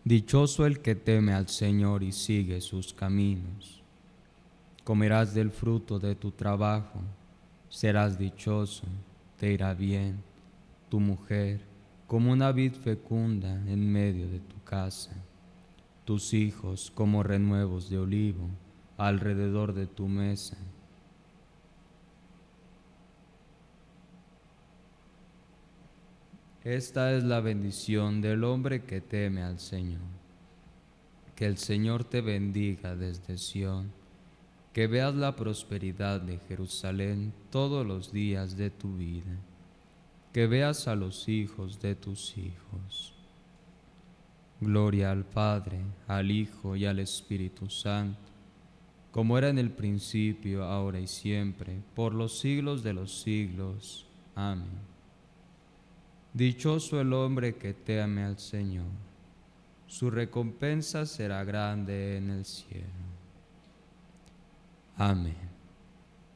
Dichoso el que teme al Señor y sigue sus caminos. Comerás del fruto de tu trabajo, serás dichoso, te irá bien, tu mujer, como una vid fecunda en medio de tu casa, tus hijos como renuevos de olivo alrededor de tu mesa. Esta es la bendición del hombre que teme al Señor. Que el Señor te bendiga desde Sión, que veas la prosperidad de Jerusalén todos los días de tu vida, que veas a los hijos de tus hijos. Gloria al Padre, al Hijo y al Espíritu Santo, como era en el principio, ahora y siempre, por los siglos de los siglos. Amén. Dichoso el hombre que teme al Señor, su recompensa será grande en el cielo. Amén.